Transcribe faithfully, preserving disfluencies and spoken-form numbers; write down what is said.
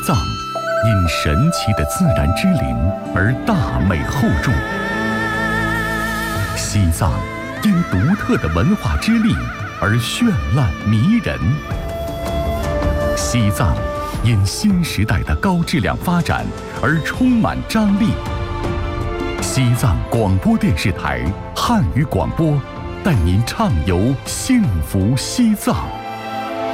藏因神奇的自然之灵而大美厚重，西藏因独特的文化之力而绚烂迷人，西藏因新时代的高质量发展而充满张力。西藏广播电视台汉语广播，带您畅游幸福西藏。